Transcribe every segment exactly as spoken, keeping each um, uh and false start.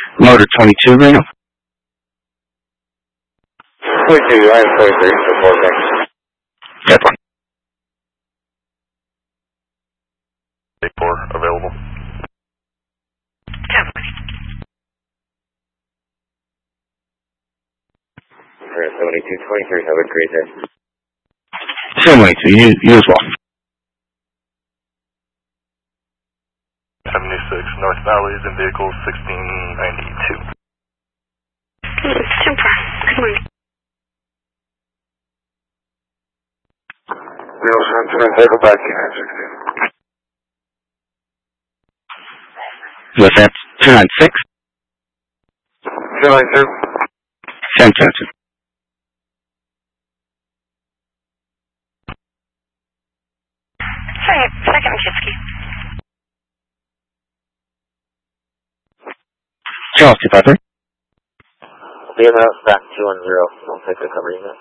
Motor twenty-two, Reno. twenty-two, I am twenty-three, report back. That one. eight four, available. seventy-two twenty-three, have a great day. seventy-two, you, you as well. seventy-six, North Valleys and vehicle sixteen ninety-two. Super. Good morning. Real Center, take back in sixteen. Was that two ninety-six? two ninety-two. San Antonio. Second, second Kitski. Charles two five three. B M S back two one zero. I'll take recovery unit.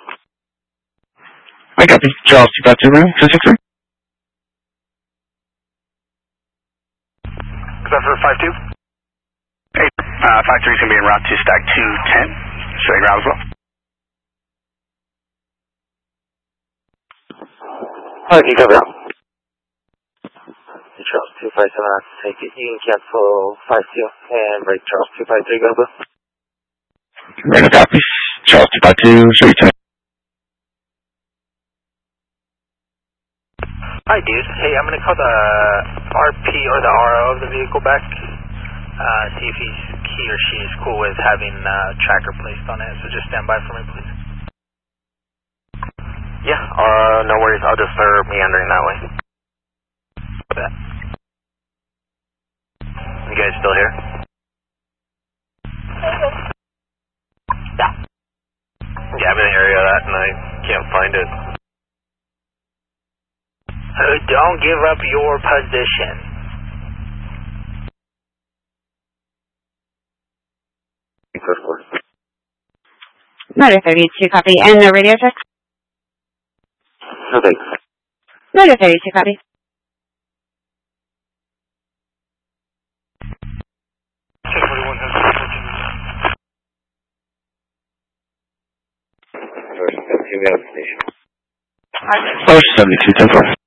I got you. Charles two five two, Reno. two six three. Is that for five two? Hey, uh, five three is going to be en route to stack two ten. Showing ground as well. Hi, can you cover out? Charles two five seven, I'll take it. You can cancel five two and break Charles two five three, go go. Reno copies. Charles two five two, show you ten. Hi, dude. Hey, I'm going to call the R P or the R O of the vehicle back. Uh, see if he's, he or she is cool with having a uh, tracker placed on it. So just stand by for me, please. Yeah, uh, no worries. I'll just start meandering that way. Bet. You guys still here? Yeah. Yeah, I'm in the area of that and I can't find it. Uh, don't give up your position. Motor thirty-two, copy. And the radio check? No thanks. Motor thirty-two, copy. Oh, seventy-two, ten four.